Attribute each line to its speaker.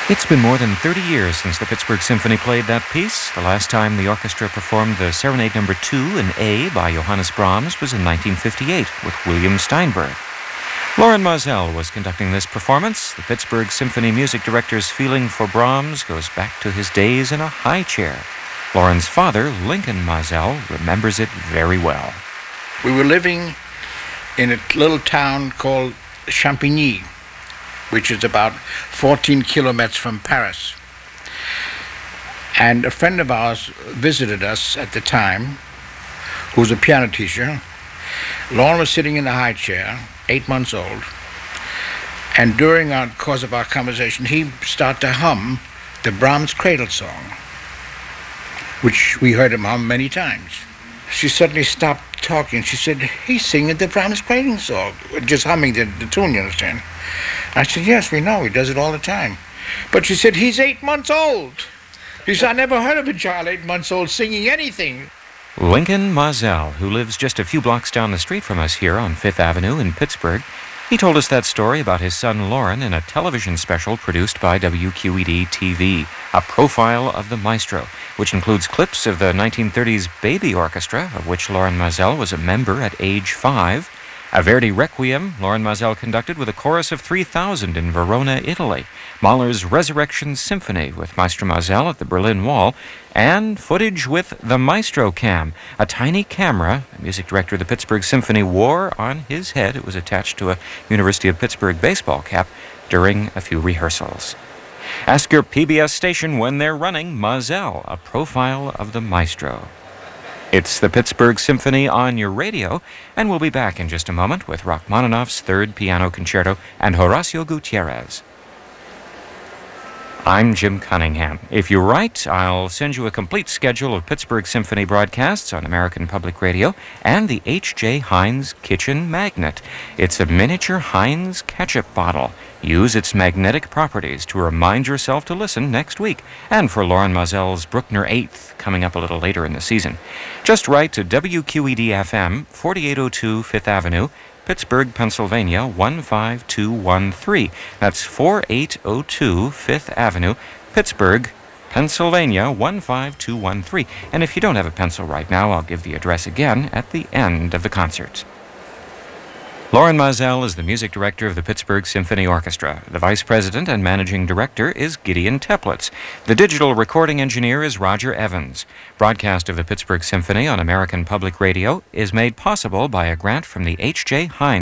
Speaker 1: It's been more than 30 years since the Pittsburgh Symphony played that piece. The last time the orchestra performed the Serenade No. 2 in A by Johannes Brahms was in 1958 with William Steinberg. Loren Maazel was conducting this performance. The Pittsburgh Symphony music director's feeling for Brahms goes back to his days in a high chair. Loren's father, Lincoln Maazel, remembers it very well.
Speaker 2: We were living in a little town called Champigny, which is about 14 kilometers from Paris. And a friend of ours visited us at the time, who was a piano teacher. Loren was sitting in the high chair, 8 months old, and during the course of our conversation, he started to hum the Brahms Cradle Song, which we heard him hum many times. She suddenly stopped talking. She said, "He's singing the Brahms Cradle Song," just humming the tune, you understand? I said, "Yes, we know. He does it all the time." But she said, "He's 8 months old." He said, "I never heard of a child 8 months old singing anything."
Speaker 1: Lincoln Maazel, who lives just a few blocks down the street from us here on 5th Avenue in Pittsburgh, he told us that story about his son Loren in a television special produced by WQED-TV, A Profile of the Maestro, which includes clips of the 1930s Baby Orchestra, of which Loren Maazel was a member at age 5, a Verdi Requiem Loren Maazel conducted with a chorus of 3,000 in Verona, Italy, Mahler's Resurrection Symphony with Maestro Maazel at the Berlin Wall, and footage with the Maestro Cam, a tiny camera the music director of the Pittsburgh Symphony wore on his head. It was attached to a University of Pittsburgh baseball cap during a few rehearsals. Ask your PBS station when they're running Maazel, A Profile of the Maestro. It's the Pittsburgh Symphony on your radio, and we'll be back in just a moment with Rachmaninoff's Third Piano Concerto and Horacio Gutierrez. I'm Jim Cunningham. If you write, I'll send you a complete schedule of Pittsburgh Symphony broadcasts on American Public Radio and the H.J. Heinz Kitchen Magnet. It's a miniature Heinz ketchup bottle. Use its magnetic properties to remind yourself to listen next week, and for Loren Maazel's Bruckner 8th coming up a little later in the season. Just write to WQED-FM, 4802 5th Avenue, Pittsburgh, Pennsylvania, 15213. That's 4802 5th Avenue, Pittsburgh, Pennsylvania, 15213. And if you don't have a pencil right now, I'll give the address again at the end of the concert. Loren Maazel is the music director of the Pittsburgh Symphony Orchestra. The vice president and managing director is Gideon Teplitz. The digital recording engineer is Roger Evans. Broadcast of the Pittsburgh Symphony on American Public Radio is made possible by a grant from the H.J. Heinz